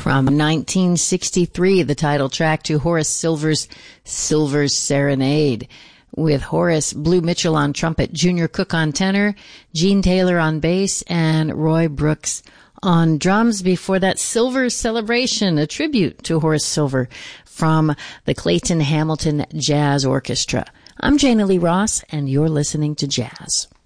from 1963, the title track to Horace Silver's Silver's Serenade, with Horace Blue Mitchell on trumpet, Junior Cook on tenor, Gene Taylor on bass, and Roy Brooks on drums. Before that, Silver's Celebration, a tribute to Horace Silver from the Clayton Hamilton Jazz Orchestra. I'm Jana Lee Ross, and you're listening to Jazz.